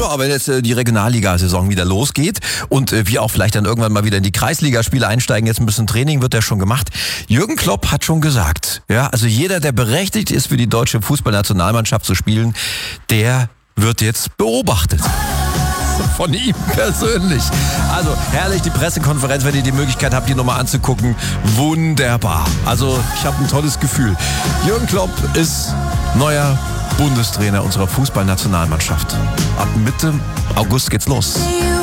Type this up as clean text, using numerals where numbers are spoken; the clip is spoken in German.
Ja, wenn jetzt die Regionalliga-Saison wieder losgeht und wir auch vielleicht dann irgendwann mal wieder in die Kreisligaspiele einsteigen, jetzt ein bisschen Training wird ja schon gemacht. Jürgen Klopp hat schon gesagt, ja, also jeder, der berechtigt ist, für die deutsche Fußballnationalmannschaft zu spielen, der wird jetzt beobachtet. Von ihm persönlich. Also herrlich, die Pressekonferenz, wenn ihr die Möglichkeit habt, die nochmal anzugucken. Wunderbar. Also ich habe ein tolles Gefühl. Jürgen Klopp ist neuer Bundestrainer unserer Fußballnationalmannschaft. Ab Mitte August geht's los.